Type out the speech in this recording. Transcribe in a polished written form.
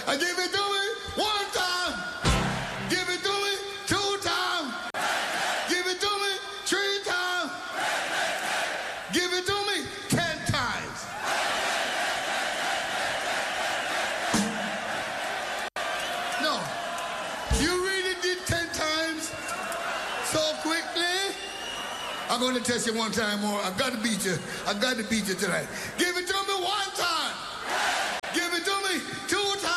Give it to me one time. Give it to me two times. Give it to me three times. Give it to me 10 times. No. You really did 10 times so quickly. I'm going to test you one time more. I got to beat you. I got to beat you tonight. Give it to me one time. Give it to me two times.